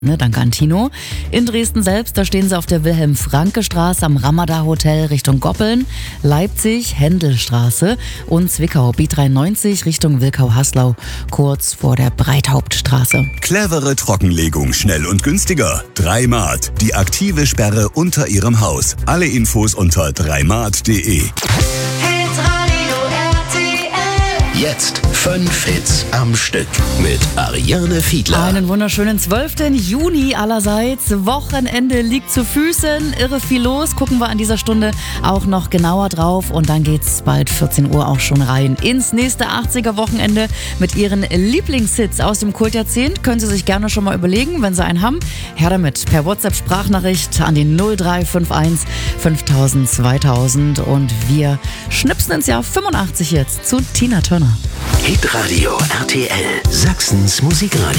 Ne, danke an Tino. In Dresden selbst, da stehen sie auf der Wilhelm-Franke-Straße am Ramada-Hotel Richtung Goppeln, Leipzig, Händelstraße und Zwickau, B93 Richtung Wilkau-Haslau, kurz vor der Breithauptstraße. Clevere Trockenlegung, schnell und günstiger. 3Mart, die aktive Sperre unter Ihrem Haus. Alle Infos unter 3mart.de. Jetzt 5 Hits am Stück mit Ariane Fiedler. Einen wunderschönen 12. Juni allerseits. Wochenende liegt zu Füßen. Irre viel los. Gucken wir an dieser Stunde auch noch genauer drauf. Und dann geht's bald 14 Uhr auch schon rein ins nächste 80er-Wochenende mit Ihren Lieblingshits aus dem Kultjahrzehnt. Können Sie sich gerne schon mal überlegen, wenn Sie einen haben. Her damit. Per WhatsApp-Sprachnachricht an die 0351 5000 2000. Und wir schnipsen ins Jahr 85 jetzt zu Tina Turner. Hitradio RTL, Sachsens Musikradio.